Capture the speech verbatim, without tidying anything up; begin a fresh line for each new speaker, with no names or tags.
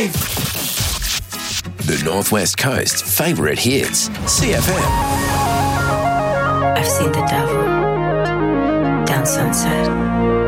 The Northwest Coast's favourite hits, C F M.
I've seen the devil down Sunset.